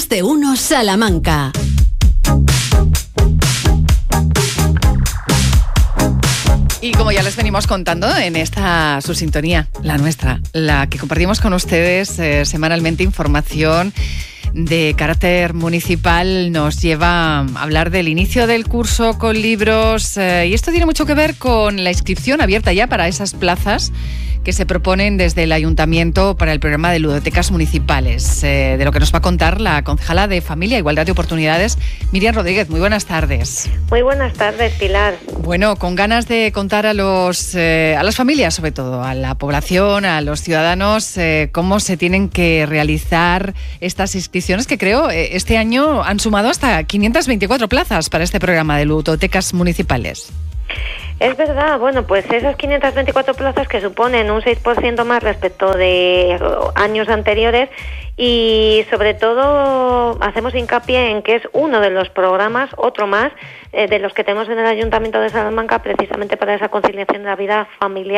Más de Uno Salamanca. Y como ya les venimos contando en esta su sintonía, la nuestra, la que compartimos con ustedes semanalmente, información de carácter municipal, nos lleva a hablar del inicio del curso con libros y esto tiene mucho que ver con la inscripción abierta ya para esas plazas que se proponen desde el Ayuntamiento para el programa de ludotecas municipales, de lo que nos va a contar la concejala de Familia e Igualdad de Oportunidades, Miriam Rodríguez. Muy buenas tardes. Muy buenas tardes, Pilar. Bueno, con ganas de contar a las familias, sobre todo, a la población, a los ciudadanos, cómo se tienen que realizar estas inscripciones, que creo este año han sumado hasta 524 plazas para este programa de ludotecas municipales. Es verdad, bueno, pues esas 524 plazas que suponen un 6% más respecto de años anteriores y sobre todo hacemos hincapié en que es uno de los programas, otro más, de los que tenemos en el Ayuntamiento de Salamanca precisamente para esa conciliación de la vida familiar